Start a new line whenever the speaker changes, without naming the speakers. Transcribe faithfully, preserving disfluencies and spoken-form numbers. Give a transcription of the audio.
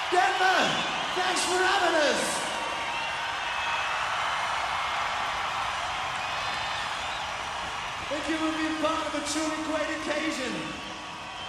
Denver, thanks for having us. Thank you for being part of a truly great occasion.